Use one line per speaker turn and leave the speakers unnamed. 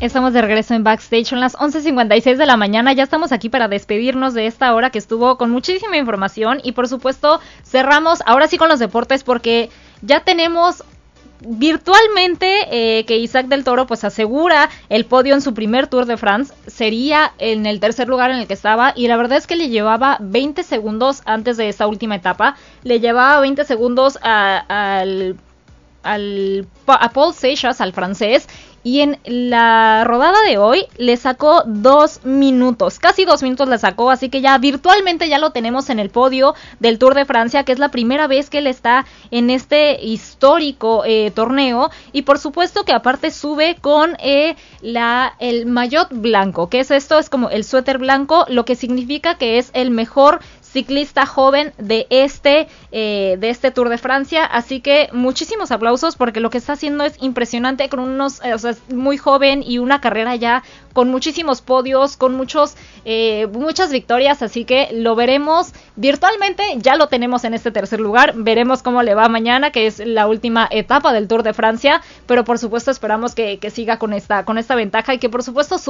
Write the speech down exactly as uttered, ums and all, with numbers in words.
Estamos de regreso en Backstage, son las once cincuenta y seis de la mañana, ya estamos aquí para despedirnos de esta hora que estuvo con muchísima información y por supuesto cerramos ahora sí con los deportes porque ya tenemos virtualmente eh, que Isaac del Toro pues asegura el podio en su primer Tour de France, sería en el tercer lugar en el que estaba y la verdad es que le llevaba veinte segundos antes de esta última etapa, le llevaba veinte segundos a, al, al, a Paul Seixas, al francés, y en la rodada de hoy le sacó dos minutos, casi dos minutos le sacó, así que ya virtualmente ya lo tenemos en el podio del Tour de Francia, que es la primera vez que él está en este histórico eh, torneo, y por supuesto que aparte sube con eh, la el maillot blanco, que es esto, es como el suéter blanco, lo que significa que es el mejor ciclista joven de este eh, de este Tour de Francia, así que muchísimos aplausos porque lo que está haciendo es impresionante con unos, eh, o sea, es muy joven y una carrera ya con muchísimos podios, con muchos eh, muchas victorias, así que lo veremos virtualmente, ya lo tenemos en este tercer lugar, veremos cómo le va mañana, que es la última etapa del Tour de Francia, pero por supuesto esperamos que, que siga con esta con esta ventaja y que por supuesto